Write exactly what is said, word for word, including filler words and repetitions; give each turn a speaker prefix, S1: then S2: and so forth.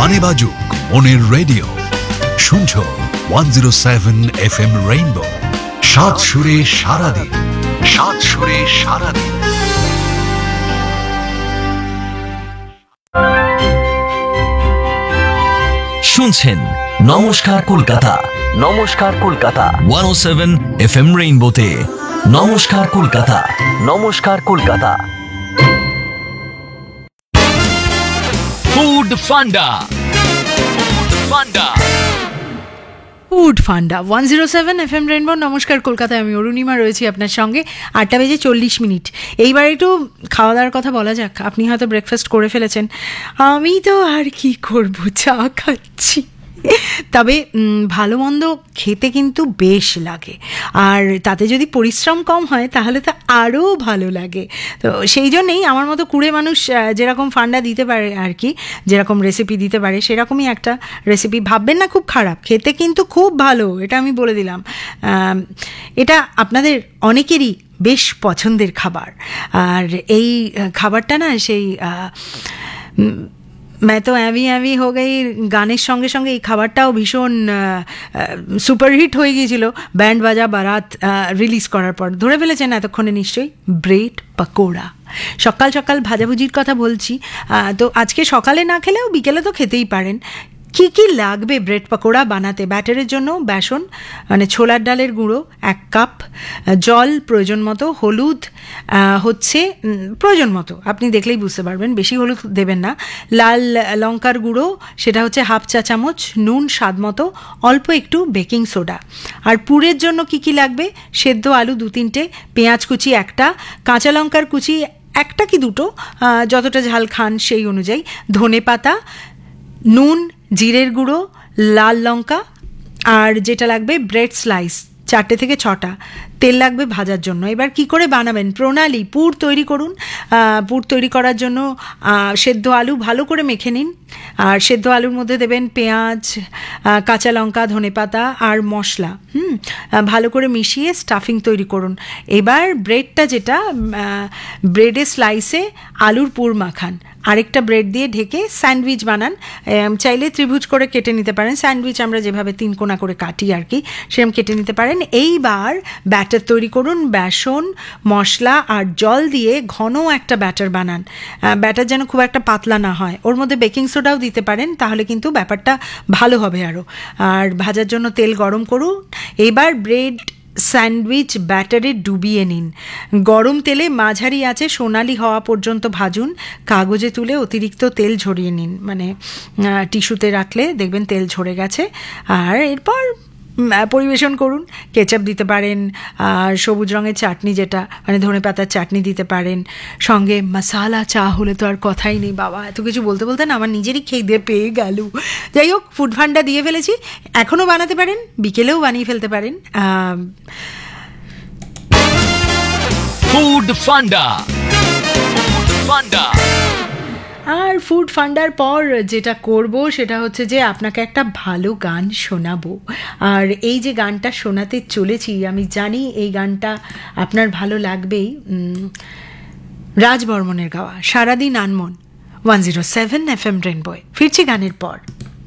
S1: গানে বাজুক মনের রেডিও, শুনছো one zero seven F M rainbow. সাত সুরে সারাদিন, সাত সুরে সারাদিন।
S2: শুনছেন নমস্কার কলকাতা, নমস্কার কলকাতা ওয়ান ও সেভেন এফ এম রেইনবোতে। নমস্কার কলকাতা, নমস্কার কলকাতা। ফুড ফান্ডা, ফান্ডা
S3: ফুড ফান্ডা one zero seven F M rainbow. নমস্কার কলকাতায় আমি অরুণিমা রয়েছি আপনার সঙ্গে। আটটা বেজে চল্লিশ মিনিট। এইবার একটু খাওয়া দাওয়ার কথা বলা যাক। আপনি হয়তো ব্রেকফাস্ট করে ফেলেছেন, আমি তো আর কি করব, চা খাচ্ছি। তবে ভালো মন্দ খেতে কিন্তু বেশ লাগে, আর তাতে যদি পরিশ্রম কম হয় তাহলে তো আরও ভালো লাগে। তো সেই জন্যেই আমার মতো কুড়ে মানুষ যেরকম ফান্ডা দিতে পারে আর কি, যেরকম রেসিপি দিতে পারে সেরকমই একটা রেসিপি। ভাববেন না খুব খারাপ, খেতে কিন্তু খুব ভালো, এটা আমি বলে দিলাম। এটা আপনাদের অনেকেরই বেশ পছন্দের খাবার। আর এই খাবারটা না সেই मैं तो অ্যামি অ্যামি হো গই গানের সঙ্গে সঙ্গে এই খাবারটাও ভীষণ সুপারহিট হয়ে গিয়েছিল ব্যান্ড বাজা বারাত রিলিজ করার পর। ধরে ফেলেছেন এতক্ষণে নিশ্চয়ই, ব্রেড পাকোড়া। সকাল সকাল ভাজাভুজির কথা বলছি, তো আজকে সকালে না খেলেও বিকেলে তো খেতেই পারেন। কী কী লাগবে ব্রেড পাকোড়া বানাতে? ব্যাটারের জন্য বেসন মানে ছোলার ডালের গুঁড়ো এক কাপ, জল প্রয়োজন মতো, হলুদ হচ্ছে প্রয়োজন মতো, আপনি দেখলেই বুঝতে পারবেন, বেশি হলুদ দেবেন না। লাল লঙ্কার গুঁড়ো সেটা হচ্ছে হাফ চা চামচ, নুন স্বাদ মতো, অল্প একটু বেকিং সোডা। আর পুরের জন্য কী কী লাগবে? সেদ্ধ আলু দু তিনটে, পেঁয়াজ কুচি একটা, কাঁচা লঙ্কার কুচি একটা কি দুটো, যতটা ঝাল খান সেই অনুযায়ী, ধনে পাতা, নুন, জিরের গুঁড়ো, লাল লঙ্কা, আর যেটা লাগবে ব্রেড স্লাইস চারটে থেকে ছটা, তেল লাগবে ভাজার জন্য। এবার কি করে বানাবেন? প্রণালী: পুর তৈরি করুন। পুর তৈরি করার জন্য সেদ্ধ আলু ভালো করে মেখে নিন, আর সেদ্ধ আলুর মধ্যে দেবেন পেঁয়াজ, কাঁচা লঙ্কা, ধনেপাতা আর মশলা। হুম ভালো করে মিশিয়ে স্টাফিং তৈরি করুন। এবার ব্রেডটা, যেটা ব্রেডের স্লাইসে আলুর পুর মাখান, আরেকটা ব্রেড দিয়ে ঢেকে স্যান্ডউইচ বানান। চাইলে ত্রিভুজ করে কেটে নিতে পারেন, স্যান্ডউইচ আমরা যেভাবে তিন কোনা করে কাটি আর কি, সেরকম কেটে নিতে পারেন। এইবার ব্যাটার তৈরি করুন। বেসন, মশলা আর জল দিয়ে ঘন একটা ব্যাটার বানান। ব্যাটার যেন খুব একটা পাতলা না হয়। ওর মধ্যে বেকিং সোডাও দিতে পারেন, তাহলে কিন্তু ব্যাপারটা ভালো হবে আরও। আর ভাজার জন্য তেল গরম করুন। এবার ব্রেড স্যান্ডউইচ ব্যাটারে ডুবিয়ে নিন। গরম তেলে মাঝারি আঁচে সোনালি হওয়া পর্যন্ত ভাজুন। কাগজে তুলে অতিরিক্ত তেল ঝরিয়ে নিন, মানে টিস্যুতে রাখলে দেখবেন তেল ঝরে গেছে। আর এরপর পরিবেশন করুন। কেচাপ দিতে পারেন, আর সবুজ রঙের চাটনি, যেটা মানে ধনে পাতার চাটনি দিতে পারেন। সঙ্গে মশালা চা হলে তো আর কথাই নেই। বাবা, এত কিছু বলতে বলতে না আমার নিজেরই খিদে পেয়ে গেল। যাই হোক, ফুড ফান্ডা দিয়ে ফেলেছি। এখনও বানাতে পারেন, বিকেলেও বানিয়ে ফেলতে পারেন।
S2: ফুড ফান্ডা, ফান্ডা।
S3: আর ফুড ফান্ডার পর যেটা করব সেটা হচ্ছে যে আপনাকে একটা ভালো গান শোনাবো। আর এই যে গানটা শোনাতে চলেছি, আমি জানি এই গানটা আপনার ভালো লাগবেই। রাজ বর্মনের গাওয়া, সারাদিন আনমন, one zero seven F M rainbow. ফিরছি গানের পর।